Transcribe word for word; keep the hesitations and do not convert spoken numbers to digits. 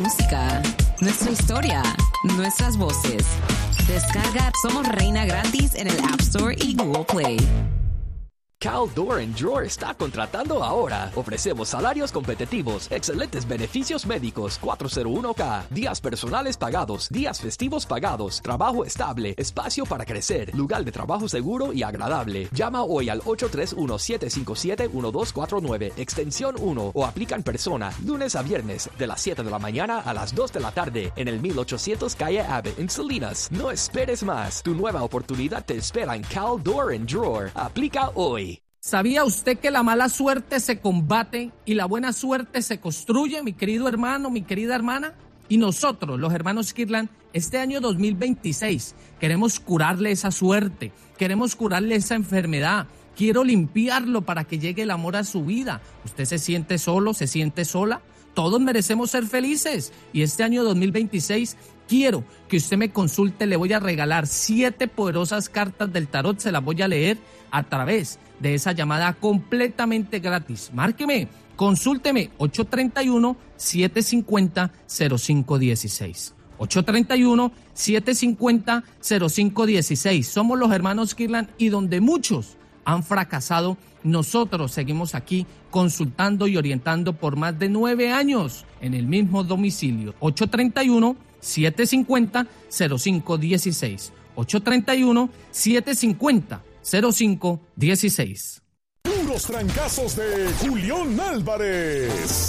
Música, nuestra historia, nuestras voces. Descarga Somos Reina gratis en el App Store y Google Play. Cal Door and Drawer está contratando ahora. Ofrecemos salarios competitivos, excelentes beneficios médicos, cuatrocientos uno K, días personales pagados, días festivos pagados, trabajo estable, espacio para crecer, lugar de trabajo seguro y agradable. Llama hoy al ocho tres uno, siete cinco siete, uno dos cuatro nueve, extensión uno o aplica en persona, lunes a viernes, de las siete de la mañana a las dos de la tarde, en el mil ochocientos Calle Abbott, en Salinas. No esperes más. Tu nueva oportunidad te espera en Cal Door and Drawer. Aplica hoy. ¿Sabía usted que la mala suerte se combate y la buena suerte se construye, mi querido hermano, mi querida hermana? Y nosotros, los hermanos Kirtland, este año dos mil veintiséis, queremos curarle esa suerte, queremos curarle esa enfermedad. Quiero limpiarlo para que llegue el amor a su vida. ¿Usted se siente solo, se siente sola? Todos merecemos ser felices. Y este año dos mil veintiséis quiero que usted me consulte. Le voy a regalar siete poderosas cartas del tarot. Se las voy a leer a través de esa llamada completamente gratis. Márqueme, consúlteme, ocho tres uno, siete cinco cero, cero cinco uno seis. ocho tres uno, siete cinco cero, cero cinco uno seis. Somos los hermanos Kirtland y donde muchos han fracasado, nosotros seguimos aquí consultando y orientando por más de nueve años en el mismo domicilio. ocho tres uno, siete cinco cero, cero cinco uno seis. ocho tres uno, siete cinco cero, cero cinco uno seis. Puros trancazos de Julián Álvarez.